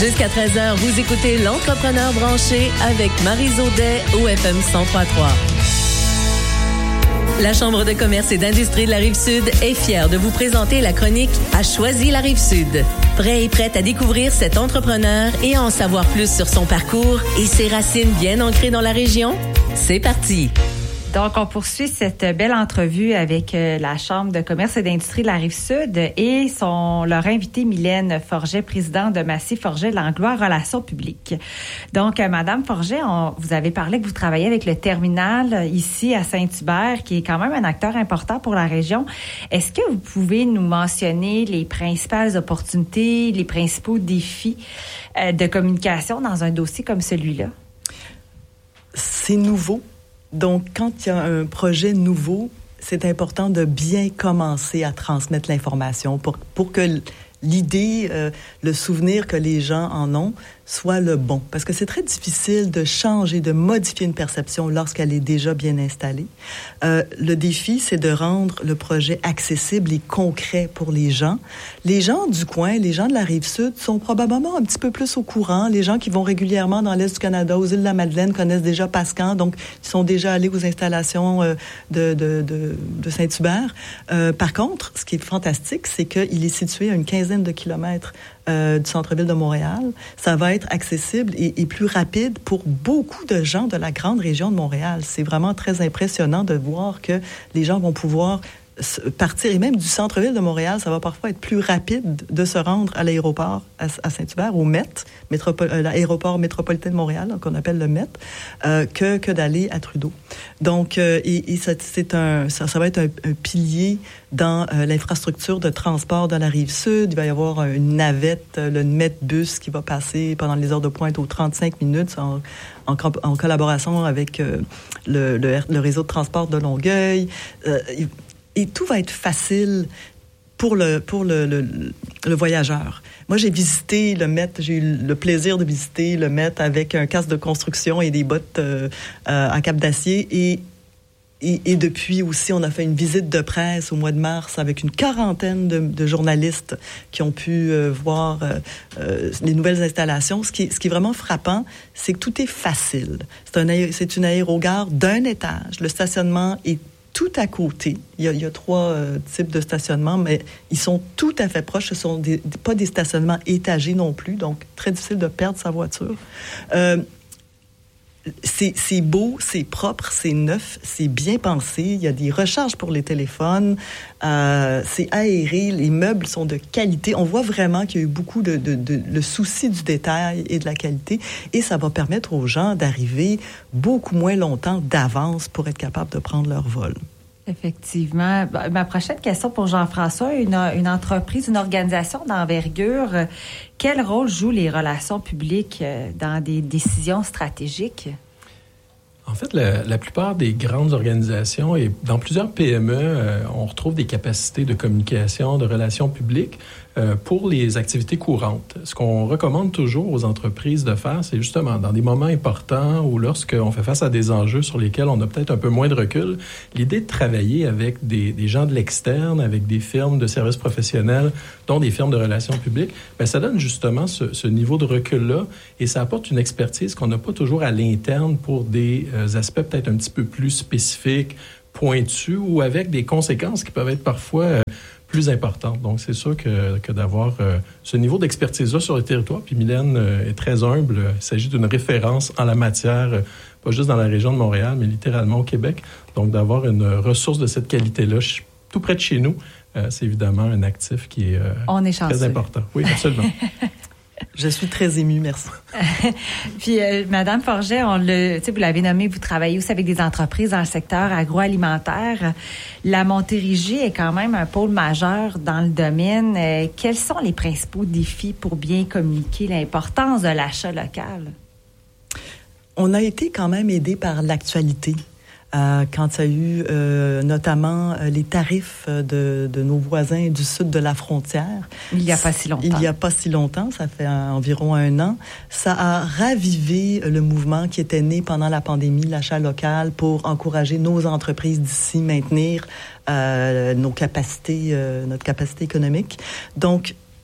Jusqu'à 13h, vous écoutez L'Entrepreneur branché avec Maryse Audet au FM 103.3. La Chambre de commerce et d'industrie de la Rive-Sud est fière de vous présenter la chronique « A choisi la Rive-Sud ». Prêt et prête à découvrir cet entrepreneur et à en savoir plus sur son parcours et ses racines bien ancrées dans la région? C'est parti! Donc, on poursuit cette belle entrevue avec la Chambre de commerce et d'industrie de la Rive-Sud et leur invitée Mylène Forget, présidente de Massy Forget Langlois Relations publiques. Donc, Madame Forget, vous avez parlé que vous travaillez avec le terminal ici à Saint-Hubert, qui est quand même un acteur important pour la région. Est-ce que vous pouvez nous mentionner les principales opportunités, les principaux défis de communication dans un dossier comme celui-là? C'est nouveau. Donc, quand il y a un projet nouveau, c'est important de bien commencer à transmettre l'information pour que l'idée, le souvenir que les gens en ont soit le bon. Parce que c'est très difficile de changer, de modifier une perception lorsqu'elle est déjà bien installée. Le défi, c'est de rendre le projet accessible et concret pour les gens. Les gens du coin, les gens de la Rive-Sud sont probablement un petit peu plus au courant. Les gens qui vont régulièrement dans l'Est du Canada, aux îles de la Madeleine, connaissent déjà Pascan, donc ils sont déjà allés aux installations de Saint-Hubert. Par contre, ce qui est fantastique, c'est qu'il est situé à une quinzaine de kilomètres du centre-ville de Montréal. Ça va être accessible et plus rapide pour beaucoup de gens de la grande région de Montréal. C'est vraiment très impressionnant de voir que les gens vont pouvoir partir, et même du centre-ville de Montréal, ça va parfois être plus rapide de se rendre à l'aéroport à Saint-Hubert, au MET, l'aéroport métropolitain de Montréal, qu'on appelle le MET, que d'aller à Trudeau. Donc, ça va être un pilier dans l'infrastructure de transport de la Rive-Sud. Il va y avoir une navette, le MET-bus, qui va passer pendant les heures de pointe aux 35 minutes en collaboration avec le réseau de transport de Longueuil. Et tout va être facile pour le voyageur. Moi, j'ai visité le Met, j'ai eu le plaisir de visiter le Met avec un casque de construction et des bottes en cap d'acier. Et depuis aussi, on a fait une visite de presse au mois de mars avec une quarantaine de journalistes qui ont pu voir les nouvelles installations. Ce qui est vraiment frappant, c'est que tout est facile. C'est une aérogare d'un étage. Le stationnement est tout à côté. Il y a 3 types de stationnement, mais ils sont tout à fait proches. Ce sont pas des stationnements étagés non plus, donc très difficile de perdre sa voiture. C'est beau, c'est propre, c'est neuf, c'est bien pensé. Il y a des recharges pour les téléphones. C'est aéré, les meubles sont de qualité. On voit vraiment qu'il y a eu beaucoup le souci du détail et de la qualité. Et ça va permettre aux gens d'arriver beaucoup moins longtemps d'avance pour être capables de prendre leur vol. Effectivement. Ma prochaine question pour Jean-François, une entreprise, une organisation d'envergure, quel rôle jouent les relations publiques dans des décisions stratégiques? En fait, la plupart des grandes organisations et dans plusieurs PME, on retrouve des capacités de communication, de relations publiques pour les activités courantes. Ce qu'on recommande toujours aux entreprises de faire, c'est justement dans des moments importants ou lorsqu'on fait face à des enjeux sur lesquels on a peut-être un peu moins de recul, l'idée de travailler avec des gens de l'externe, avec des firmes de services professionnels, dont des firmes de relations publiques, bien, ça donne justement ce niveau de recul-là et ça apporte une expertise qu'on n'a pas toujours à l'interne pour des aspects peut-être un petit peu plus spécifiques, pointus ou avec des conséquences qui peuvent être parfois plus importantes. Donc, c'est sûr que d'avoir ce niveau d'expertise-là sur le territoire, puis Mylène est très humble, il s'agit d'une référence en la matière, pas juste dans la région de Montréal, mais littéralement au Québec. Donc, d'avoir une ressource de cette qualité-là tout près de chez nous, c'est évidemment un actif qui est très important. Oui, absolument. Je suis très émue, merci. Puis, Madame Forget, vous l'avez nommé, vous travaillez aussi avec des entreprises dans le secteur agroalimentaire. La Montérégie est quand même un pôle majeur dans le domaine. Quels sont les principaux défis pour bien communiquer l'importance de l'achat local? On a été quand même aidé par l'actualité. Quand il y a eu notamment les tarifs de nos voisins du sud de la frontière. Il n'y a pas si longtemps. Il n'y a pas si longtemps, ça fait environ 1 an. Ça a ravivé le mouvement qui était né pendant la pandémie, l'achat local, pour encourager nos entreprises d'ici, maintenir notre capacité économique. Donc,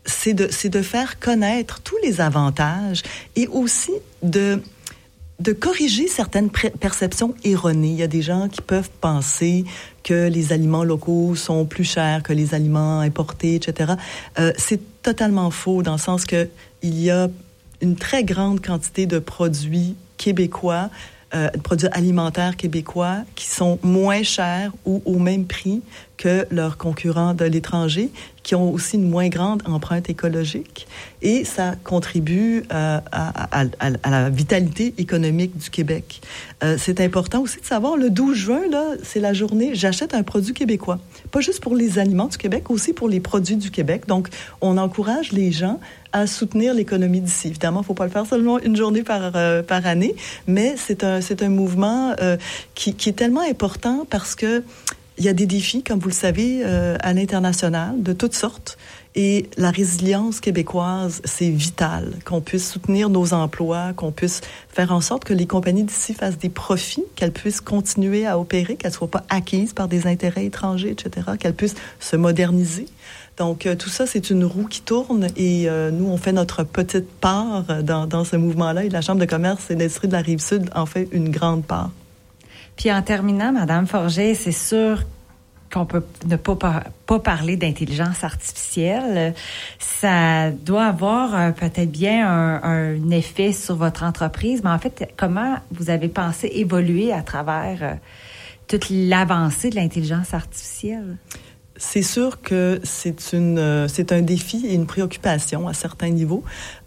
c'est de faire connaître tous les avantages et aussi de corriger certaines perceptions erronées. Il y a des gens qui peuvent penser que les aliments locaux sont plus chers que les aliments importés, etc. C'est totalement faux dans le sens que il y a une très grande quantité de produits québécois, produits alimentaires québécois qui sont moins chers ou au même prix que leurs concurrents de l'étranger, qui ont aussi une moins grande empreinte écologique. Et ça contribue à la vitalité économique du Québec. C'est important aussi de savoir, le 12 juin, là, c'est la journée « J'achète un produit québécois ». Pas juste pour les aliments du Québec, aussi pour les produits du Québec. Donc, on encourage les gens à soutenir l'économie d'ici. Évidemment, il ne faut pas le faire seulement une journée par année, mais c'est un mouvement qui est tellement important parce que il y a des défis, comme vous le savez, à l'international, de toutes sortes. Et la résilience québécoise, c'est vital. Qu'on puisse soutenir nos emplois, qu'on puisse faire en sorte que les compagnies d'ici fassent des profits, qu'elles puissent continuer à opérer, qu'elles ne soient pas acquises par des intérêts étrangers, etc., qu'elles puissent se moderniser. Donc, tout ça, c'est une roue qui tourne et nous, on fait notre petite part dans ce mouvement-là. Et la Chambre de commerce et d'industrie de la Rive-Sud en fait une grande part. Puis en terminant, Madame Forget, c'est sûr qu'on peut ne pas parler d'intelligence artificielle. Ça doit avoir peut-être bien un effet sur votre entreprise, mais en fait, comment vous avez pensé évoluer à travers toute l'avancée de l'intelligence artificielle? C'est sûr que c'est un défi et une préoccupation à certains niveaux.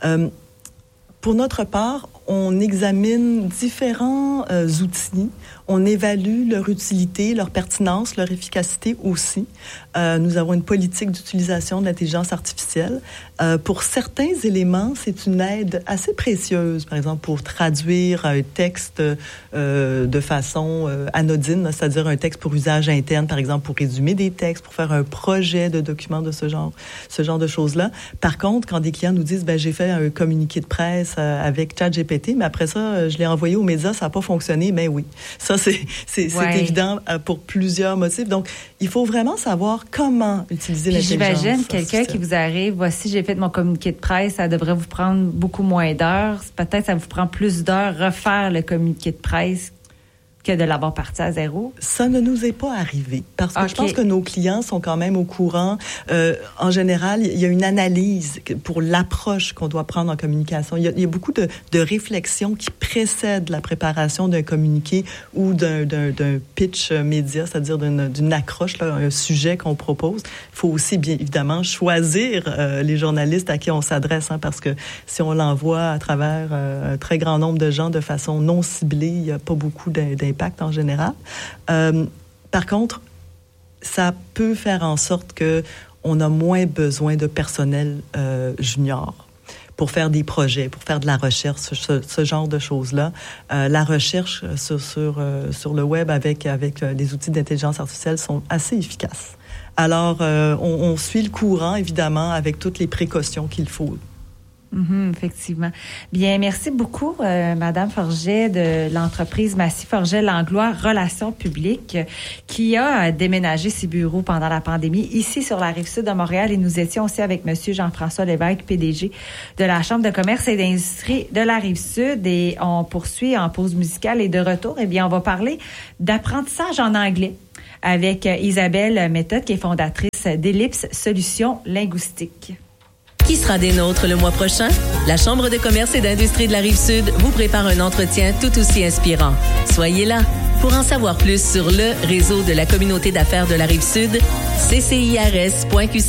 Pour notre part, on examine différents outils, on évalue leur utilité, leur pertinence, leur efficacité aussi. Nous avons une politique d'utilisation de l'intelligence artificielle. Pour certains éléments, c'est une aide assez précieuse, par exemple pour traduire un texte de façon anodine, c'est-à-dire un texte pour usage interne, par exemple pour résumer des textes, pour faire un projet de document de ce genre de choses-là. Par contre, quand des clients nous disent « j'ai fait un communiqué de presse avec ChatGPT, mais après ça, je l'ai envoyé aux médias, ça n'a pas fonctionné », mais oui, ça c'est évident pour plusieurs motifs. Donc, il faut vraiment savoir comment utiliser l'intelligence artificielle. J'imagine quelqu'un qui vous arrive, voici, j'ai fait mon communiqué de presse, ça devrait vous prendre beaucoup moins d'heures. Peut-être ça vous prend plus d'heures refaire le communiqué de presse que de l'avoir parti à zéro? Ça ne nous est pas arrivé parce que je pense que nos clients sont quand même au courant. En général, il y a une analyse pour l'approche qu'on doit prendre en communication. Il y a beaucoup de réflexions qui précèdent la préparation d'un communiqué ou d'un pitch média, c'est-à-dire d'une accroche, là, un sujet qu'on propose. Il faut aussi, bien évidemment, choisir les journalistes à qui on s'adresse, parce que si on l'envoie à travers un très grand nombre de gens de façon non ciblée, il n'y a pas beaucoup d'impact en général. Par contre, ça peut faire en sorte que on a moins besoin de personnel junior pour faire des projets, pour faire de la recherche, ce genre de choses-là. La recherche sur le web avec les outils d'intelligence artificielle sont assez efficaces. Alors, on suit le courant, évidemment, avec toutes les précautions qu'il faut. Effectivement. Bien, merci beaucoup, Madame Forget de l'entreprise Massy Forget Langlois Relations publiques qui a déménagé ses bureaux pendant la pandémie ici sur la Rive-Sud de Montréal et nous étions aussi avec Monsieur Jean-François Lévesque, PDG de la Chambre de commerce et d'industrie de la Rive-Sud et on poursuit en pause musicale et de retour, eh bien, on va parler d'apprentissage en anglais avec Isabelle Méthode qui est fondatrice d'Ellipse Solutions Linguistiques. Qui sera des nôtres le mois prochain? La Chambre de commerce et d'industrie de la Rive-Sud vous prépare un entretien tout aussi inspirant. Soyez là. Pour en savoir plus sur le réseau de la communauté d'affaires de la Rive-Sud, ccirs.qc.ca.